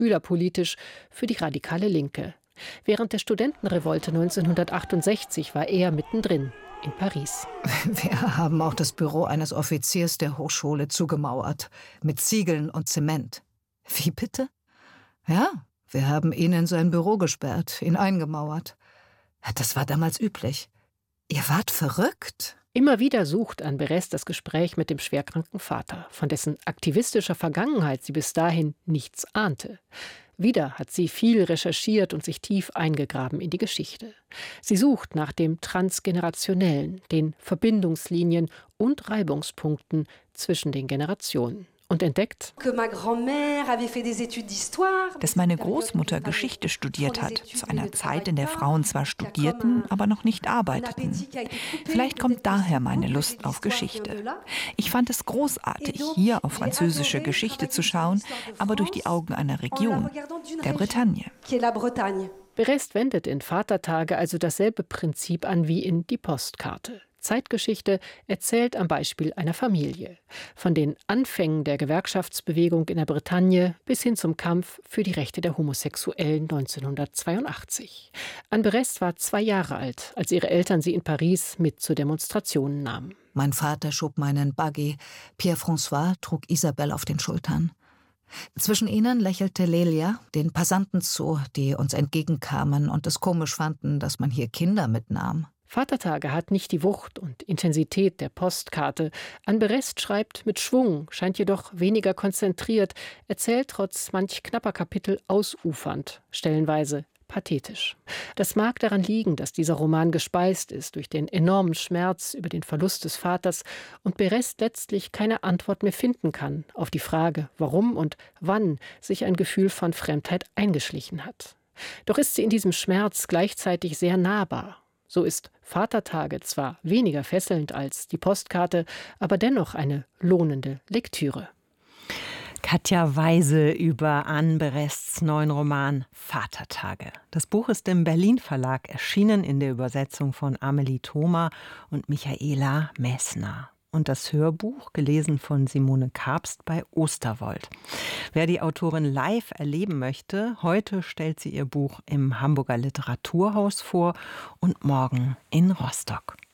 spülerpolitisch für die radikale Linke. Während der Studentenrevolte 1968 war er mittendrin in Paris. Wir haben auch das Büro eines Offiziers der Hochschule zugemauert, mit Ziegeln und Zement. Wie bitte? Ja, wir haben ihn in sein Büro gesperrt, ihn eingemauert. Das war damals üblich. Ihr wart verrückt? Immer wieder sucht Anne Berès das Gespräch mit dem schwerkranken Vater, von dessen aktivistischer Vergangenheit sie bis dahin nichts ahnte. Wieder hat sie viel recherchiert und sich tief eingegraben in die Geschichte. Sie sucht nach dem Transgenerationellen, den Verbindungslinien und Reibungspunkten zwischen den Generationen. Und entdeckt, dass meine Großmutter Geschichte studiert hat, zu einer Zeit, in der Frauen zwar studierten, aber noch nicht arbeiteten. Vielleicht kommt daher meine Lust auf Geschichte. Ich fand es großartig, hier auf französische Geschichte zu schauen, aber durch die Augen einer Region, der Bretagne. Berest wendet in Vatertage also dasselbe Prinzip an wie in Die Postkarte. Zeitgeschichte erzählt am Beispiel einer Familie. Von den Anfängen der Gewerkschaftsbewegung in der Bretagne bis hin zum Kampf für die Rechte der Homosexuellen 1982. Anne Berès war 2 Jahre alt, als ihre Eltern sie in Paris mit zu Demonstrationen nahmen. Mein Vater schob meinen Buggy. Pierre-François trug Isabelle auf den Schultern. Zwischen ihnen lächelte Lelia den Passanten zu, die uns entgegenkamen und es komisch fanden, dass man hier Kinder mitnahm. Vatertage hat nicht die Wucht und Intensität der Postkarte. Anne Berès schreibt mit Schwung, scheint jedoch weniger konzentriert, erzählt trotz manch knapper Kapitel ausufernd, stellenweise pathetisch. Das mag daran liegen, dass dieser Roman gespeist ist durch den enormen Schmerz über den Verlust des Vaters und Berès letztlich keine Antwort mehr finden kann auf die Frage, warum und wann sich ein Gefühl von Fremdheit eingeschlichen hat. Doch ist sie in diesem Schmerz gleichzeitig sehr nahbar. So ist Vatertage zwar weniger fesselnd als Die Postkarte, aber dennoch eine lohnende Lektüre. Katja Weise über Anne Berès' neuen Roman Vatertage. Das Buch ist im Berlin Verlag erschienen in der Übersetzung von Amelie Thoma und Michaela Messner. Und das Hörbuch, gelesen von Simone Kabst bei Osterwold. Wer die Autorin live erleben möchte, heute stellt sie ihr Buch im Hamburger Literaturhaus vor und morgen in Rostock.